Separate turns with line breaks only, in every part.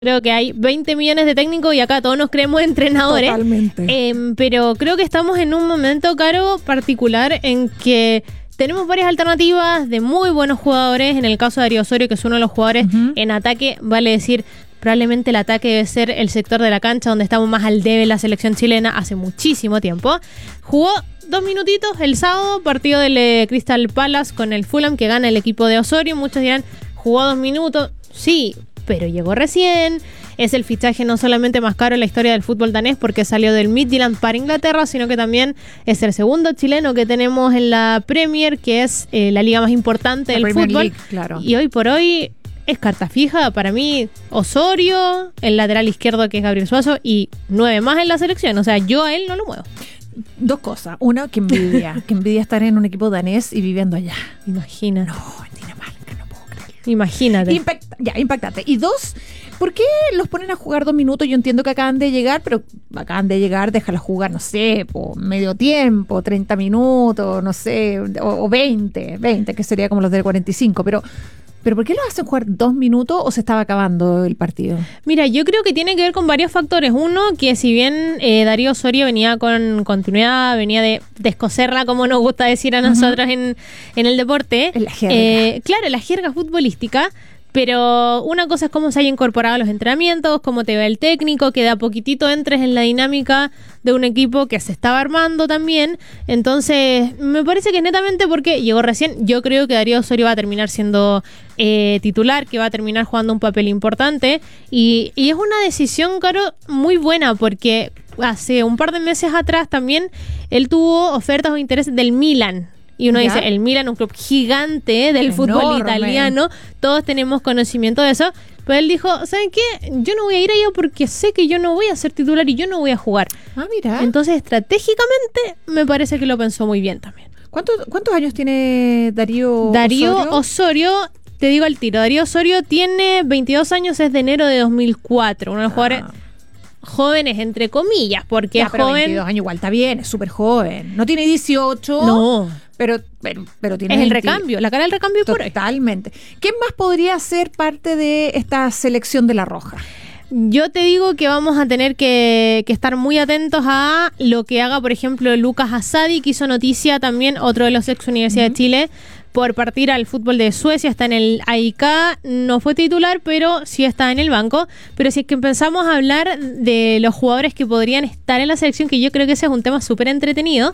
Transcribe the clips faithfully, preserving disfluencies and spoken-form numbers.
Creo que hay veinte millones de técnicos y acá todos nos creemos entrenadores.
Totalmente.
Eh, pero creo que estamos en un momento, Caro, particular en que tenemos varias alternativas de muy buenos jugadores. En el caso de Darío Osorio, que es uno de los jugadores uh-huh. en ataque, vale decir, probablemente el ataque debe ser el sector de la cancha donde estamos más al debe la selección chilena hace muchísimo tiempo. Jugó dos minutitos el sábado, partido del eh, Crystal Palace con el Fulham, que gana el equipo de Osorio. Muchos dirán, jugó dos minutos, sí, pero llegó recién. Es el fichaje no solamente más caro en la historia del fútbol danés porque salió del Midtjylland para Inglaterra, sino que también es el segundo chileno que tenemos en la Premier, que es eh, la liga más importante la del Premier fútbol. League,
claro.
Y hoy por hoy es carta fija para mí Osorio, el lateral izquierdo que es Gabriel Suazo y nueve más en la selección. O sea, yo a él no lo muevo.
Dos cosas. Una, que envidia. que envidia estar en un equipo danés y viviendo allá.
Imagina.
No, en Dinamarca, no puedo creerlo.
Imagínate.
Impact, ya, impactante. Y dos, ¿por qué los ponen a jugar dos minutos? Yo entiendo que acaban de llegar, pero acaban de llegar, déjalos jugar, no sé, por medio tiempo, treinta minutos, no sé, o, o veinte, veinte, que sería como los del cuarenta y cinco, pero... ¿Pero por qué los hacen jugar dos minutos o se estaba acabando el partido?
Mira, yo creo que tiene que ver con varios factores. Uno, que si bien eh, Darío Osorio venía con continuidad, venía de descoserla, como nos gusta decir a nosotros uh-huh. en, en el deporte.
En la jerga.
Eh, claro, la jerga futbolística. Pero una cosa es cómo se haya incorporado a los entrenamientos, cómo te ve el técnico, que de a poquitito entres en la dinámica de un equipo que se estaba armando también. Entonces, me parece que es netamente porque llegó recién. Yo creo que Darío Osorio va a terminar siendo eh, titular, que va a terminar jugando un papel importante. Y, y es una decisión, Caro, muy buena, porque hace un par de meses atrás también él tuvo ofertas o intereses del Milan. Y uno ¿Ya? dice, el Milan, un club gigante del Enorme. fútbol italiano, todos tenemos conocimiento de eso. Pero él dijo, ¿saben qué? Yo no voy a ir allá porque sé que yo no voy a ser titular y yo no voy a jugar.
Ah, mira.
Entonces, estratégicamente, me parece que lo pensó muy bien también.
¿Cuántos, cuántos años tiene Darío
Darío
Osorio?
Osorio, te digo al tiro, Darío Osorio tiene veintidós años, es de enero de dos mil cuatro. Uno de los ah. jugadores... jóvenes, entre comillas, porque
ya,
es
pero
joven.
veintidós años igual, está bien, es súper joven. No tiene dieciocho.
No.
Pero, pero, pero tiene
es
veinte.
el recambio, la cara del recambio por ahí.
Totalmente. ¿Quién más podría ser parte de esta selección de La Roja?
Yo te digo que vamos a tener que, que estar muy atentos a lo que haga, por ejemplo, Lucas Asadi, que hizo noticia también, otro de los ex Universidad uh-huh. de Chile, por partir al fútbol de Suecia. Está en el A I K, no fue titular, pero sí está en el banco. Pero si es que empezamos a hablar de los jugadores que podrían estar en la selección, que yo creo que ese es un tema súper entretenido,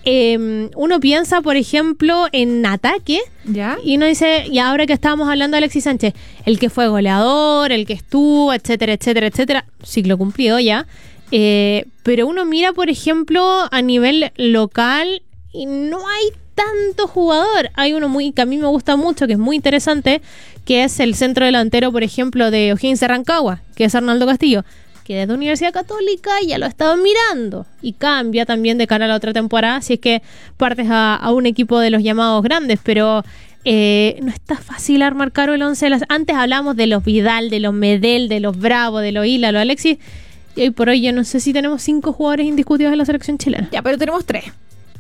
eh, uno piensa, por ejemplo, en ataque,
¿Ya?
Y uno dice, y ahora que estábamos hablando de Alexis Sánchez, el que fue goleador, el que estuvo, etcétera, etcétera, etcétera, ciclo cumplido ya, eh, pero uno mira, por ejemplo, a nivel local y no hay tanto jugador. Hay uno muy que a mí me gusta mucho, que es muy interesante, que es el centro delantero, por ejemplo, de O'Higgins de Rancagua, que es Arnaldo Castillo, que es de Universidad Católica y ya lo estaba mirando. Y cambia también de cara a la otra temporada, si es que partes a, a un equipo de los llamados grandes, pero eh, no está fácil armar, Caro, el once. Las... Antes hablábamos de los Vidal, de los Medel, de los Bravo, de los Isla, los Alexis, y hoy por hoy yo no sé si tenemos cinco jugadores indiscutidos en la selección chilena.
Ya, pero tenemos tres.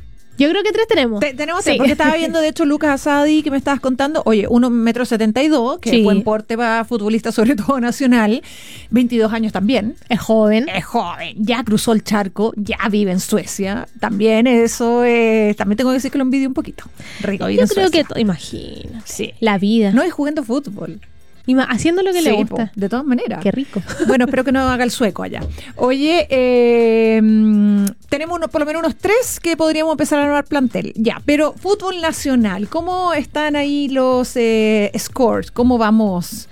Yo creo que tres tenemos.
Te, tenemos
sí.
tres, porque estaba viendo, de hecho, Lucas Asadi, que me estabas contando. Oye, uno metro setenta y dos, que
sí.
es buen porte para futbolista, sobre todo nacional. veintidós años también.
Es joven.
Es joven. Ya cruzó el charco, ya vive en Suecia. También eso, eh, también tengo que decir que lo envidio un poquito. Rico, vive
Yo
en
creo
Suecia.
que, to- imagínate,
sí.
la vida.
No es jugando fútbol.
Ima- haciendo lo que
sí,
le gusta.
Po, de todas maneras.
Qué rico.
Bueno, espero que no haga el sueco allá. Oye, eh, tenemos uno, por lo menos unos tres que podríamos empezar a armar plantel. Ya, pero fútbol nacional, ¿cómo están ahí los eh, scores? ¿Cómo vamos?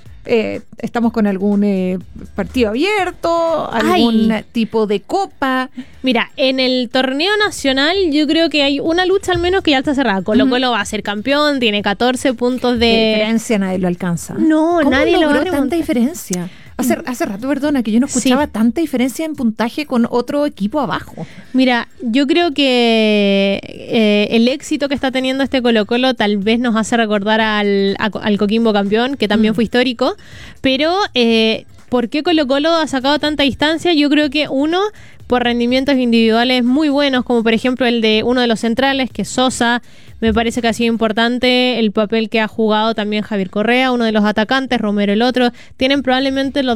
Eh, ¿Estamos con algún eh, partido abierto? ¿Algún Ay. tipo de copa?
Mira, en el torneo nacional yo creo que hay una lucha al menos que ya está cerrada. Colo uh-huh. Colo va a ser campeón, tiene catorce puntos de...
¿Qué diferencia? Nadie lo alcanza.
No,
¿Cómo
nadie
logró
lo
tanta diferencia? Hace, hace rato, perdona, que yo no escuchaba sí. tanta diferencia en puntaje con otro equipo abajo.
Mira, yo creo que eh, el éxito que está teniendo este Colo-Colo tal vez nos hace recordar al, a, al Coquimbo campeón, que también mm. fue histórico, pero... Eh, ¿por qué Colo Colo ha sacado tanta distancia? Yo creo que uno, por rendimientos individuales muy buenos, como por ejemplo el de uno de los centrales, que es Sosa. Me parece que ha sido importante el papel que ha jugado también Javier Correa, uno de los atacantes, Romero el otro. Tienen probablemente los